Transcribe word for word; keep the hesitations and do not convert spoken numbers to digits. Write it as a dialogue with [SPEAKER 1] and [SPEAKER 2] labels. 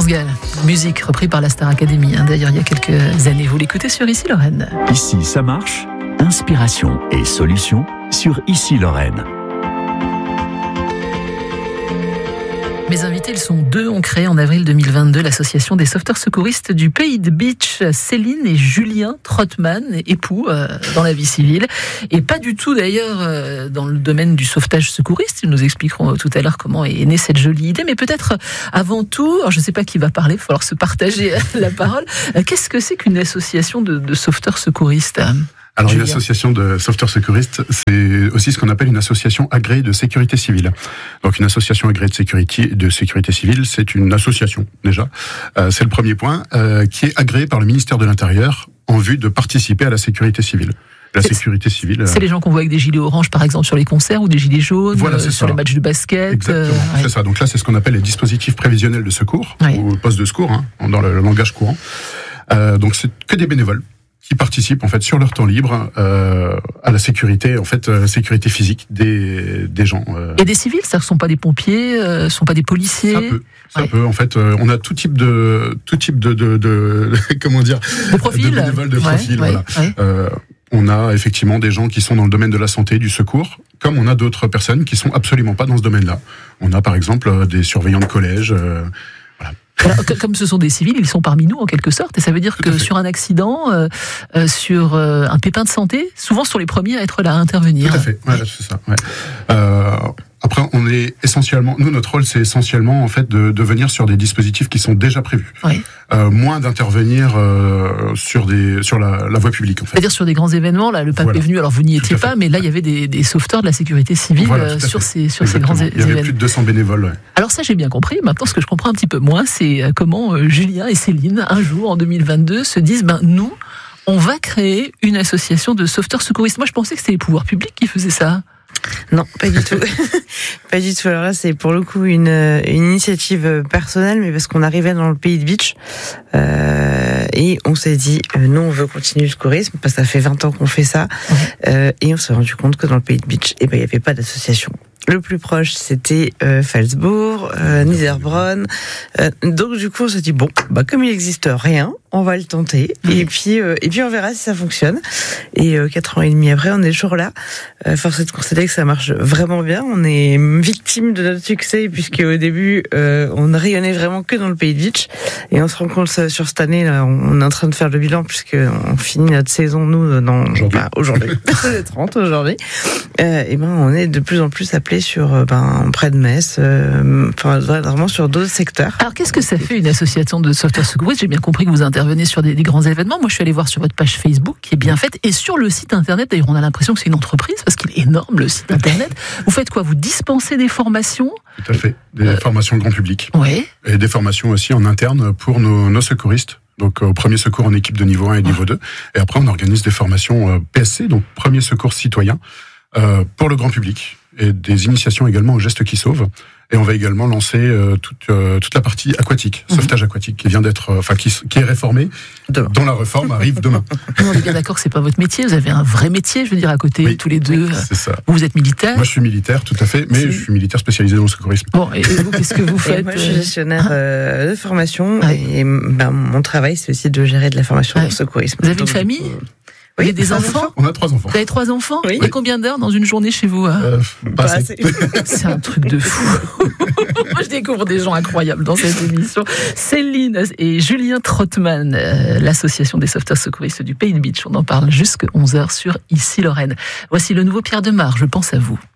[SPEAKER 1] Gall, musique reprise par la Star Academy, hein, d'ailleurs il y a quelques années. Vous l'écoutez sur Ici Lorraine.
[SPEAKER 2] Ici ça marche, inspiration et solution sur Ici Lorraine.
[SPEAKER 1] Mes invités, ils sont deux, ont créé en avril deux mille vingt-deux l'association des sauveteurs secouristes du Pays de Bitche, Céline et Julien Trottmann, époux euh, dans la vie civile, et pas du tout d'ailleurs euh, dans le domaine du sauvetage secouriste. Ils nous expliqueront tout à l'heure comment est née cette jolie idée, mais peut-être avant tout, alors je ne sais pas qui va parler, il va falloir se partager la parole. Qu'est-ce que c'est qu'une association de, de sauveteurs secouristes ?
[SPEAKER 3] Alors, une association de sauveteurs secouristes, c'est aussi ce qu'on appelle une association agréée de sécurité civile. Donc, une association agréée de sécurité, de sécurité civile, c'est une association, déjà. Euh, c'est le premier point, euh, qui est agréée par le ministère de l'Intérieur en vue de participer à la sécurité civile. La
[SPEAKER 1] c'est,
[SPEAKER 3] sécurité civile.
[SPEAKER 1] C'est les gens qu'on voit avec des gilets orange, par exemple, sur les concerts, ou des gilets jaunes,
[SPEAKER 3] voilà,
[SPEAKER 1] euh, sur
[SPEAKER 3] ça.
[SPEAKER 1] les matchs de basket.
[SPEAKER 3] Exactement,
[SPEAKER 1] euh, ouais.
[SPEAKER 3] c'est ça. Donc là, c'est ce qu'on appelle les dispositifs prévisionnels de secours,
[SPEAKER 1] ouais.
[SPEAKER 3] ou postes de secours, hein, dans le, le langage courant. Euh, donc, c'est que des bénévoles qui participent en fait sur leur temps libre euh, à la sécurité, en fait, euh, sécurité physique des des gens. Euh.
[SPEAKER 1] Et des civils, ça ne sont pas des pompiers, euh, ne sont pas des policiers.
[SPEAKER 3] Ça peut, ça
[SPEAKER 1] ouais.
[SPEAKER 3] peut. En fait, euh, on a tout type de tout type de de, de comment dire
[SPEAKER 1] de profil,
[SPEAKER 3] de bénévoles de
[SPEAKER 1] ouais,
[SPEAKER 3] profil.
[SPEAKER 1] ouais,
[SPEAKER 3] voilà.
[SPEAKER 1] Ouais.
[SPEAKER 3] Euh, on a effectivement des gens qui sont dans le domaine de la santé, du secours, comme on a d'autres personnes qui sont absolument pas dans ce domaine-là. On a par exemple des surveillants de collège. Euh, voilà.
[SPEAKER 1] Alors, comme ce sont des civils, ils sont parmi nous en quelque sorte, et ça veut dire
[SPEAKER 3] Tout
[SPEAKER 1] que sur un accident, euh, euh, sur euh, un pépin de santé, souvent ce sont les premiers à être là, à intervenir.
[SPEAKER 3] Tout à fait, ouais, c'est ça. Ouais. Euh, après, on est essentiellement, nous notre rôle, c'est essentiellement en fait de, de venir sur des dispositifs qui sont déjà prévus,
[SPEAKER 1] ouais.
[SPEAKER 3] euh, moins d'intervenir euh, sur des sur la, la voie publique. En fait.
[SPEAKER 1] C'est-à-dire sur des grands événements, là, le pape
[SPEAKER 3] voilà.
[SPEAKER 1] est venu, alors vous n'y étiez pas, mais là il y avait des, des sauveteurs de la sécurité civile voilà, sur ces sur
[SPEAKER 3] Exactement.
[SPEAKER 1] ces grands événements.
[SPEAKER 3] Il y avait plus de deux cents bénévoles. Ouais.
[SPEAKER 1] Alors ça j'ai bien compris. Maintenant, ce que je comprends un petit peu moins, c'est comment euh, Julien et Céline, un jour en deux mille vingt-deux, se disent ben nous, on va créer une association de sauveteurs secouristes. Moi, je pensais que c'était les pouvoirs publics qui faisaient ça.
[SPEAKER 4] Non, pas du tout. Pas du tout. Alors là, c'est pour le coup une, une initiative personnelle, mais parce qu'on arrivait dans le Pays de Bitche euh, et on s'est dit, euh, nous, on veut continuer le secourisme parce que ça fait vingt ans qu'on fait ça, ouais. euh, et on s'est rendu compte que dans le Pays de Bitche, eh ben, il n'y avait pas d'association. Le plus proche, c'était euh, Pfalzbourg, euh, Niederbronn. Euh, donc du coup, on s'est dit bon, bah comme il n'existe rien, on va le tenter. Mmh. Et puis, euh, et puis on verra si ça fonctionne. Et euh, quatre ans et demi après, on est toujours là. Euh, force est de constater que ça marche vraiment bien. On est victime de notre succès puisque au début, euh, on ne rayonnait vraiment que dans le Pays de Bitche. Et on se rend compte sur cette année, là, on est en train de faire le bilan puisque on finit notre saison nous dans aujourd'hui. Bah, aujourd'hui, le trente aujourd'hui. Euh, et ben, on est de plus en plus appelés sur ben, près de Metz, euh, enfin, vraiment sur d'autres secteurs.
[SPEAKER 1] Alors qu'est-ce que ça fait une association de sauveteurs secouristes ? J'ai bien compris que vous intervenez sur des, des grands événements. Moi je suis allée voir sur votre page Facebook qui est bien faite et sur le site internet, d'ailleurs on a l'impression que c'est une entreprise parce qu'il est énorme le site internet. Vous faites quoi ? Vous dispensez des formations ?
[SPEAKER 3] Tout à fait, des euh... formations grand public.
[SPEAKER 1] Oui.
[SPEAKER 3] Et des formations aussi en interne pour nos, nos secouristes. Donc au premier secours en équipe de niveau un et niveau deux. Et après on organise des formations euh, P S C, donc premier secours citoyen, euh, pour le grand public. Et des initiations également aux gestes qui sauvent. Et on va également lancer euh, toute, euh, toute la partie aquatique, mmh. sauvetage aquatique, qui vient d'être, enfin, euh, qui, qui est réformée, demain. Dont la réforme arrive demain.
[SPEAKER 1] On est bien d'accord que c'est pas votre métier. Vous avez un vrai métier, je veux dire, à côté,
[SPEAKER 3] oui,
[SPEAKER 1] tous les deux.
[SPEAKER 3] Oui, c'est ça.
[SPEAKER 1] Vous êtes militaire.
[SPEAKER 3] Moi, je suis militaire, tout à fait, mais c'est... je suis militaire spécialisé dans le secourisme.
[SPEAKER 1] Bon, et vous, qu'est-ce que vous faites ?
[SPEAKER 4] Et moi, je suis gestionnaire euh, de formation, ah. et ben, mon travail, c'est aussi de gérer de la formation ah. dans le secourisme.
[SPEAKER 1] Vous avez Donc, une famille ? euh... Vous avez des enfants ?
[SPEAKER 3] On a trois enfants.
[SPEAKER 1] Vous avez trois enfants ?
[SPEAKER 4] Oui.
[SPEAKER 1] Il y a combien d'heures dans une journée chez vous ? Hein
[SPEAKER 3] euh, Pas assez.
[SPEAKER 1] C'est un truc de fou. Moi, je découvre des gens incroyables dans cette émission. Céline et Julien Trottmann, euh, l'association des sauveteurs secouristes du Pays de Bitche. On en parle jusqu'à onze heures sur Ici Lorraine. Voici le nouveau Pierre Demar, je pense à vous.